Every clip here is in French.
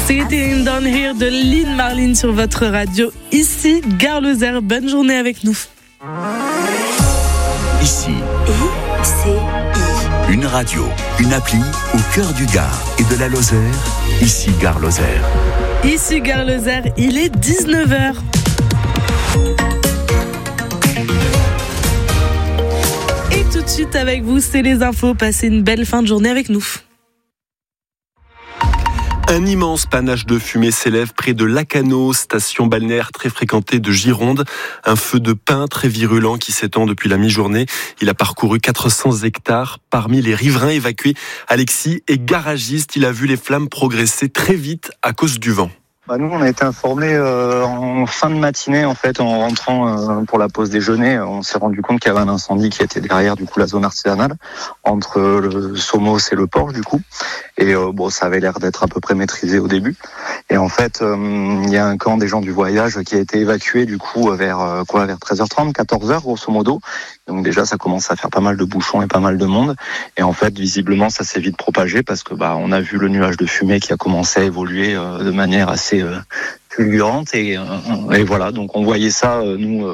C'était une Down Here de Lynn Marlin sur votre radio. Ici, Gare Lozère. Bonne journée avec nous. Ici, une radio, une appli au cœur du Gard et de la Lozère. Ici, Gare Lozère. Ici, Gare Lozère, il est 19h. Et tout de suite avec vous, c'est les infos. Passez une belle fin de journée avec nous. Un immense panache de fumée s'élève près de Lacanau, station balnéaire très fréquentée de Gironde. Un feu de pin très virulent qui s'étend depuis la mi-journée. Il a parcouru 400 hectares. Parmi les riverains évacués, Alexis est garagiste. Il a vu les flammes progresser très vite à cause du vent. Nous, on a été informés en fin de matinée, en fait, en rentrant pour la pause déjeuner. On s'est rendu compte qu'il y avait un incendie qui était derrière, du coup, la zone artisanale, entre le Somos et le Porche, du coup. Et ça avait l'air d'être à peu près maîtrisé au début. Et en fait, il y a un camp des gens du voyage qui a été évacué, du coup, vers 13h30, 14h, grosso modo. Donc déjà, ça commence à faire pas mal de bouchons et pas mal de monde. Et en fait, visiblement, ça s'est vite propagé parce que on a vu le nuage de fumée qui a commencé à évoluer de manière assez fulgurante. Et voilà, donc on voyait ça, nous,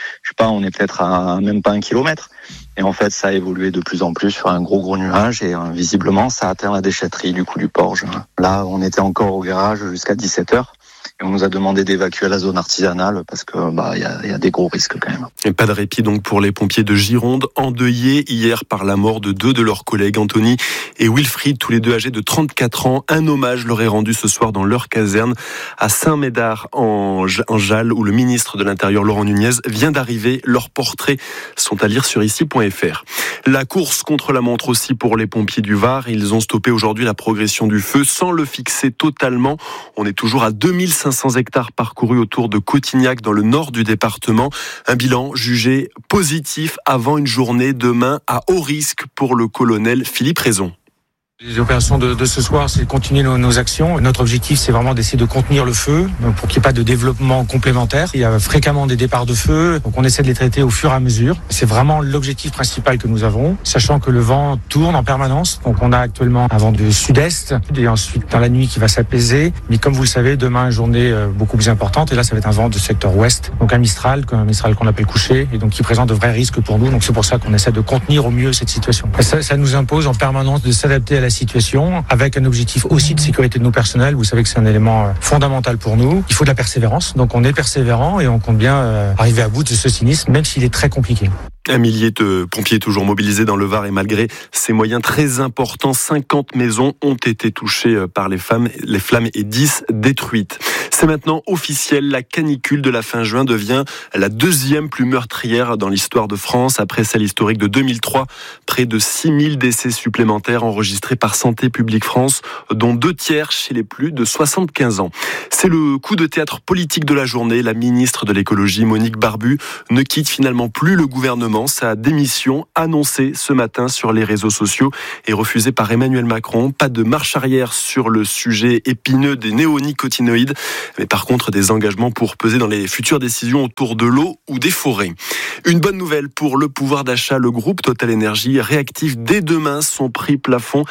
on est peut-être à même pas 1 kilomètre. Et en fait, ça a évolué de plus en plus sur un gros nuage et visiblement, ça a atteint la déchetterie du coup du Porge. Là, on était encore au garage jusqu'à 17h. Et on nous a demandé d'évacuer la zone artisanale parce que y a des gros risques quand même. Et pas de répit donc pour les pompiers de Gironde, endeuillés hier par la mort de 2 de leurs collègues, Anthony et Wilfried, tous les deux âgés de 34 ans. Un hommage leur est rendu ce soir dans leur caserne à Saint-Médard en Jalles, où le ministre de l'Intérieur Laurent Nunez vient d'arriver. Leurs portraits sont à lire sur ici.fr. La course contre la montre aussi pour les pompiers du Var. Ils ont stoppé aujourd'hui la progression du feu sans le fixer totalement. On est toujours à 2500 hectares parcourus autour de Cotignac dans le nord du département. Un bilan jugé positif avant une journée demain à haut risque pour le colonel Philippe Raison. Les opérations de ce soir, c'est de continuer nos actions. Notre objectif, c'est vraiment d'essayer de contenir le feu pour qu'il n'y ait pas de développement complémentaire. Il y a fréquemment des départs de feu, donc on essaie de les traiter au fur et à mesure. C'est vraiment l'objectif principal que nous avons, sachant que le vent tourne en permanence. Donc on a actuellement un vent de sud-est et ensuite dans la nuit qui va s'apaiser. Mais comme vous le savez, demain, une journée beaucoup plus importante. Et là, ça va être un vent de secteur ouest, donc un Mistral qu'on appelle couché et donc qui présente de vrais risques pour nous. Donc c'est pour ça qu'on essaie de contenir au mieux cette situation. Ça nous impose en permanence de s'adapter à la situation, avec un objectif aussi de sécurité de nos personnels. Vous savez que c'est un élément fondamental pour nous. Il faut de la persévérance, donc on est persévérant et on compte bien arriver à bout de ce sinistre, même s'il est très compliqué. 1 millier de pompiers toujours mobilisés dans le Var et malgré ces moyens très importants, 50 maisons ont été touchées par les flammes et 10 détruites. C'est maintenant officiel, la canicule de la fin juin devient la 2e plus meurtrière dans l'histoire de France, après celle historique de 2003. Près de 6000 décès supplémentaires enregistrés par Santé publique France, dont 2/3 chez les plus de 75 ans. C'est le coup de théâtre politique de la journée. La ministre de l'écologie, Monique Barbu, ne quitte finalement plus le gouvernement. Sa démission, annoncée ce matin sur les réseaux sociaux, est refusée par Emmanuel Macron. Pas de marche arrière sur le sujet épineux des néonicotinoïdes, mais par contre des engagements pour peser dans les futures décisions autour de l'eau ou des forêts. Une bonne nouvelle pour le pouvoir d'achat. Le groupe Total Energy réactive dès demain son prix plafond,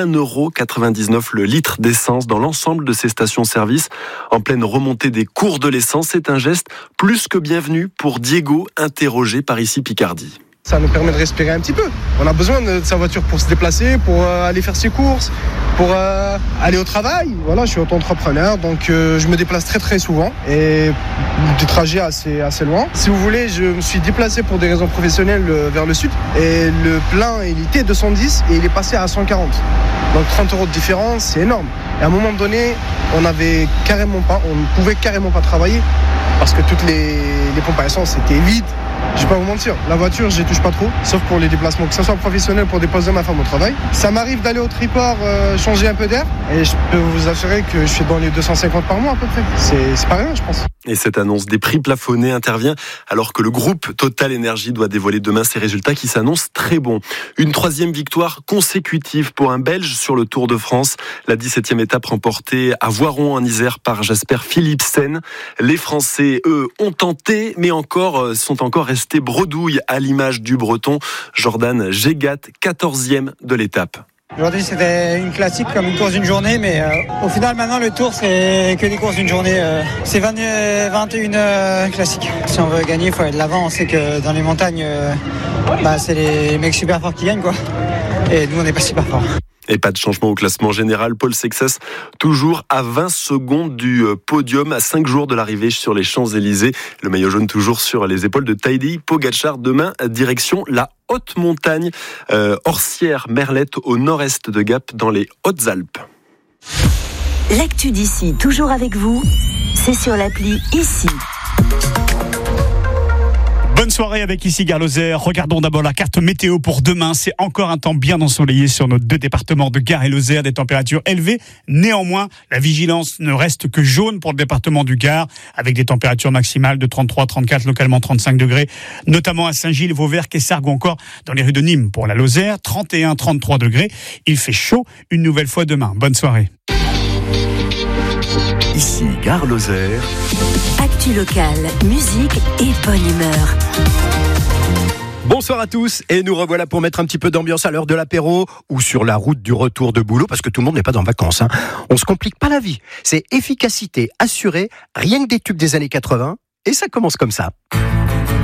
1,99€ le litre d'essence dans l'ensemble de ses stations-service. En pleine remontée des cours de l'essence, c'est un geste plus que bienvenu pour Diego, interrogé par ici Picardie. Ça nous permet de respirer un petit peu. On a besoin de sa voiture pour se déplacer, pour aller faire ses courses, pour aller au travail. Voilà, je suis auto-entrepreneur, donc je me déplace très très souvent et des trajets assez loin. Si vous voulez, je me suis déplacé pour des raisons professionnelles vers le sud et le plein, il était 210 et il est passé à 140. Donc 30€ de différence, c'est énorme. Et à un moment donné, on ne pouvait carrément pas travailler parce que toutes les pompes à essence étaient vides. Je vais pas vous mentir, la voiture, je n'y touche pas trop, sauf pour les déplacements, que ce soit professionnel pour déposer ma femme au travail. Ça m'arrive d'aller au triport changer un peu d'air, et je peux vous assurer que je suis dans les 250 par mois à peu près. C'est pas rien, je pense. Et cette annonce des prix plafonnés intervient alors que le groupe Total Energy doit dévoiler demain ses résultats qui s'annoncent très bons. Une 3e victoire consécutive pour un Belge sur le Tour de France. La 17e étape remportée à Voiron en Isère par Jasper Philipsen. Les Français, eux, ont tenté, mais sont encore restés bredouilles à l'image du Breton Jordan Gégat, 14e de l'étape. Aujourd'hui c'était une classique comme une course d'une journée, mais au final maintenant le Tour c'est que des courses d'une journée. C'est 21 classiques. Si on veut gagner il faut aller de l'avant. On sait que dans les montagnes c'est les mecs super forts qui gagnent quoi. Et nous on n'est pas super forts. Et pas de changement au classement général. Paul Sexas, toujours à 20 secondes du podium, à 5 jours de l'arrivée sur les Champs-Élysées. Le maillot jaune toujours sur les épaules de Tadej Pogačar. Demain, direction la haute montagne, Orsières-Merlette, au nord-est de Gap, dans les Hautes-Alpes. L'actu d'ici, toujours avec vous, c'est sur l'appli Ici. Bonne soirée avec Ici Gare Lozère. Regardons d'abord la carte météo pour demain. C'est encore un temps bien ensoleillé sur nos 2 départements de Gare et Lozère, des températures élevées. Néanmoins, la vigilance ne reste que jaune pour le département du Gard, avec des températures maximales de 33, 34, localement 35 degrés, notamment à Saint-Gilles, Vauvert, Quessargues ou encore dans les rues de Nîmes. Pour la Lozère, 31, 33 degrés. Il fait chaud une nouvelle fois demain. Bonne soirée. Ici Gare Lozère. Actu locale, musique et bonne humeur. Bonsoir à tous et nous revoilà pour mettre un petit peu d'ambiance à l'heure de l'apéro ou sur la route du retour de boulot parce que tout le monde n'est pas en vacances. On se complique pas la vie. C'est efficacité assurée, rien que des tubes des années 80 et ça commence comme ça.